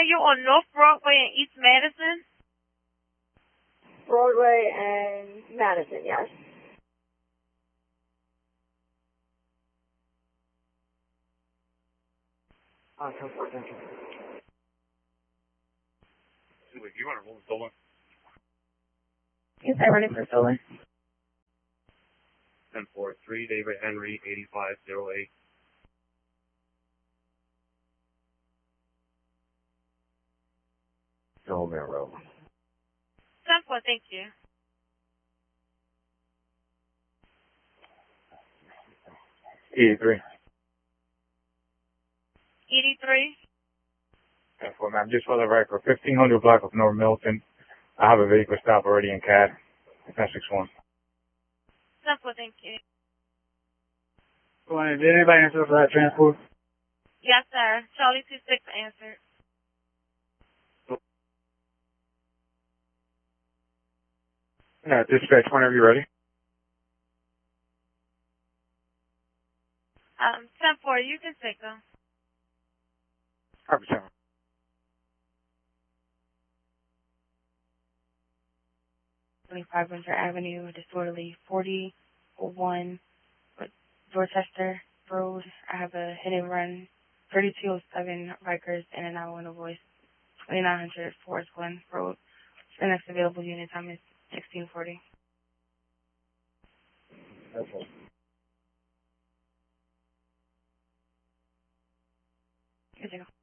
are you on North Broadway in East Madison? Broadway and Madison, yes. Thank you. You want to roll stolen? Yes, I'm ready for stolen. 1043, David Henry, 8508. Stolen Road. 10-4, thank you. E3. 83. 10-4, ma'am. Just for the record, 1500 block of North Milton. I have a vehicle stop already in CAD. 1061. 10-4, thank you. Did anybody answer for that transport? Yes, sir. Charlie 26 answered. Dispatch, whenever you're ready. 10-4, you can take them. Copy, 7. Winter Avenue, disorderly 4001 Dorchester Road. I have a hit and run 3207 Rikers and an hour in a voice 2900 Forest Glen Road. The next available unit time is 1640. That's all. Good to go.